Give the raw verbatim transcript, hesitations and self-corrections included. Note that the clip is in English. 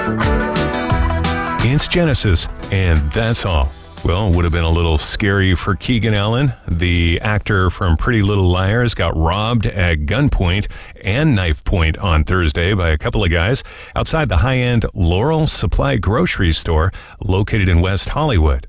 It's Genesis, and that's all. Well, it would have been a little scary for Keegan Allen. The actor from Pretty Little Liars got robbed at gunpoint and knife point on Thursday by a couple of guys outside the high-end Laurel Supply grocery store located in West Hollywood.